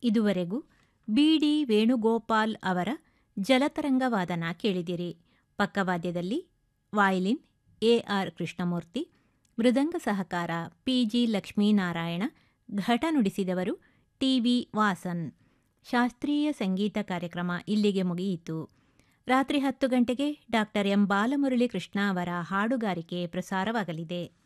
ಇದುವರೆಗೂ ಬಿ.ಡಿ. ವೇಣುಗೋಪಾಲ್ ಅವರ ಜಲತರಂಗವಾದನ ಕೇಳಿದಿರಿ. ಪಕ್ಕವಾದ್ಯದಲ್ಲಿ ವಾಯಲಿನ್ ಎ.ಆರ್. ಕೃಷ್ಣಮೂರ್ತಿ, ಮೃದಂಗ ಸಹಕಾರ ಪಿ.ಜಿ. ಲಕ್ಷ್ಮೀನಾರಾಯಣ, ಘಟ ನುಡಿಸಿದವರು ಟಿ.ವಿ. ವಾಸನ್. ಶಾಸ್ತ್ರೀಯ ಸಂಗೀತ ಕಾರ್ಯಕ್ರಮ ಇಲ್ಲಿಗೆ ಮುಗಿಯಿತು. ರಾತ್ರಿ 10 ಗಂಟೆಗೆ ಡಾ. ಎಂ. ಬಾಲಮುರಳಿ ಕೃಷ್ಣ ಅವರ ಹಾಡುಗಾರಿಕೆ ಪ್ರಸಾರವಾಗಲಿದೆ.